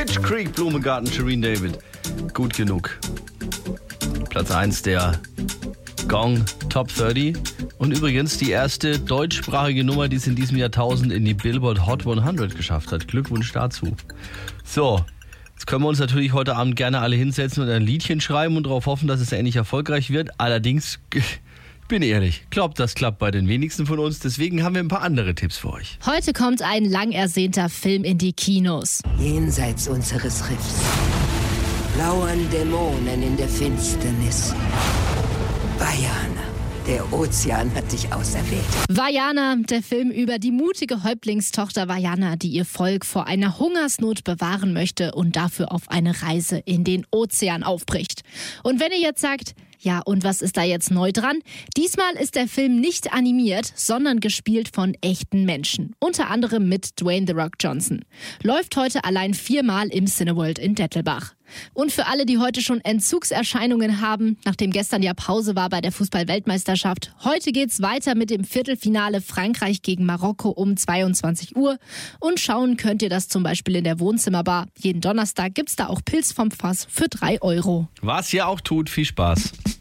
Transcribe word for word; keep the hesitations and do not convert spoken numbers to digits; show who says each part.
Speaker 1: Kitsch Creek, Blumengarten, Shireen David. Gut genug. Platz eins der Gong Top dreißig. Und übrigens die erste deutschsprachige Nummer, die es in diesem Jahrtausend in die Billboard Hot hundert geschafft hat. Glückwunsch dazu. So, jetzt können wir uns natürlich heute Abend gerne alle hinsetzen und ein Liedchen schreiben und darauf hoffen, dass es ähnlich erfolgreich wird. Allerdings, bin ehrlich, glaubt, das klappt bei den wenigsten von uns. Deswegen haben wir ein paar andere Tipps für euch.
Speaker 2: Heute kommt ein lang ersehnter Film in die Kinos.
Speaker 3: Jenseits unseres Riffs lauern Dämonen in der Finsternis. Vajana, der Ozean hat dich auserwählt.
Speaker 2: Vajana, der Film über die mutige Häuptlingstochter Vajana, die ihr Volk vor einer Hungersnot bewahren möchte und dafür auf eine Reise in den Ozean aufbricht. Und wenn ihr jetzt sagt, ja, und was ist da jetzt neu dran? Diesmal ist der Film nicht animiert, sondern gespielt von echten Menschen. Unter anderem mit Dwayne The Rock Johnson. Läuft heute allein viermal im Cineworld in Dettelbach. Und für alle, die heute schon Entzugserscheinungen haben, nachdem gestern ja Pause war bei der Fußball-Weltmeisterschaft, heute geht's weiter mit dem Viertelfinale Frankreich gegen Marokko um zweiundzwanzig Uhr. Und schauen könnt ihr das zum Beispiel in der Wohnzimmerbar. Jeden Donnerstag gibt's da auch Pilz vom Fass für drei Euro.
Speaker 1: Was ihr auch tut, viel Spaß.